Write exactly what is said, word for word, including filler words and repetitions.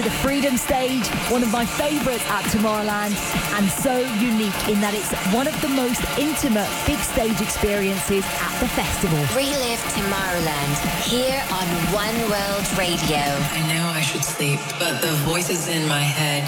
the Freedom Stage, one of my favourites at Tomorrowland, and so unique in that it's one of the most intimate big stage experiences at the festival. Relive Tomorrowland here on One World Radio. I know I should sleep, but the voices in my head